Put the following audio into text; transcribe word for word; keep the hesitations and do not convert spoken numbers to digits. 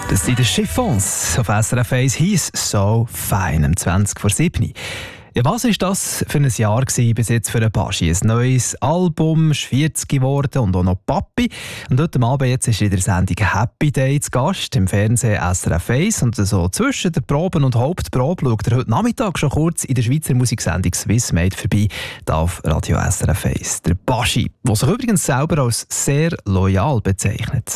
Das sind die Chiffons auf S R F eins, «He's so fine», am zwanzig vor sieben. Ja, was war das für ein Jahr gewesen, bis jetzt für den Baschi? Ein neues Album, ist vierzig geworden und auch noch Papi. Und heute Abend jetzt ist in der Sendung «Happy Day» zu Gast im Fernsehen S R F eins. Und so zwischen der Proben und Hauptprobe schaut er heute Nachmittag schon kurz in der Schweizer Musiksendung «Swiss Made» vorbei, hier auf Radio S R F eins. Der Baschi, der sich übrigens selber als sehr loyal bezeichnet.